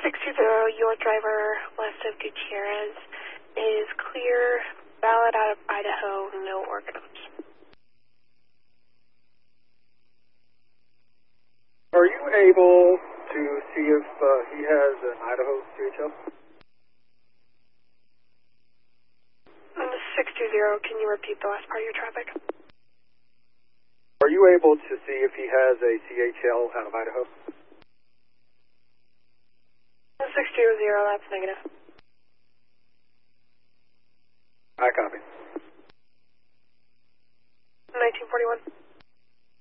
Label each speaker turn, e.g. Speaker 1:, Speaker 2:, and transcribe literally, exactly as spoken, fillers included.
Speaker 1: six two zero, your driver west of Gutierrez is clear, valid out of Idaho, no organs.
Speaker 2: Are you able to see if uh, he has an Idaho C H L?
Speaker 1: six two zero, can you repeat the last part of your traffic?
Speaker 2: Are you able to see if he has a C H L out of Idaho?
Speaker 1: six two zero, that's negative.